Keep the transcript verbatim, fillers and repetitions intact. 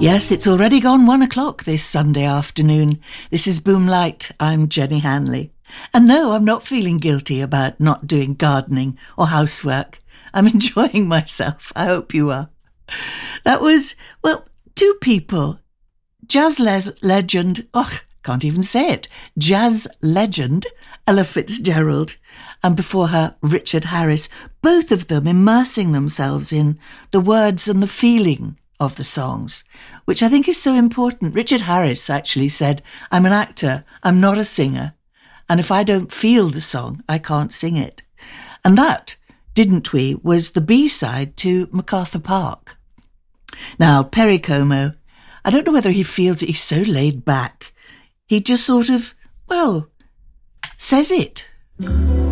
Yes, it's already gone one o'clock this Sunday afternoon. This is Boomlight. I'm Jenny Hanley. And no, I'm not feeling guilty about not doing gardening or housework. I'm enjoying myself. I hope you are. That was, well, two people. Jazz les- legend, oh, can't even say it, jazz legend Ella Fitzgerald, and before her Richard Harris, both of them immersing themselves in the words and the feeling of the songs, which I think is so important. Richard Harris actually said, I'm an actor, I'm not a singer, and if I don't feel the song, I can't sing it. And that, didn't we, was the B-side to MacArthur Park. Now, Perry Como, I don't know whether he feels that he's so laid back. He just sort of, well, says it.